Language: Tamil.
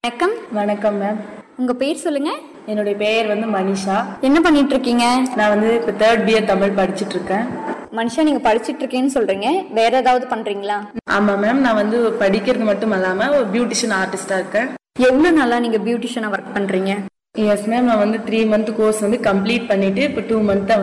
வணக்கம். வணக்கம் மேம். உங்க பேர் சொல்லுங்க. என்னுடைய பெயர் மனிஷா. என்ன பண்ணிட்டு இருக்கீங்க? நான் இப்போ 3rd BA தமிழ் படிச்சுட்டு இருக்கேன். மனுஷா, நீங்க படிச்சிட்டு இருக்கேன்னு சொல்றீங்க, வேற ஏதாவது பண்றீங்களா? ஆமா மேம், நான் படிக்கிறது மட்டும் இல்லாம ஒரு பியூட்டிஷியன் ஆர்டிஸ்டா இருக்கேன். எவ்வளவு நாளா நீங்க பியூட்டிஷியனா ஒர்க் பண்றீங்க? எஸ் மேம், நான் 3 month கோர்ஸ் கம்ப்ளீட் பண்ணிட்டு இப்போ 2 month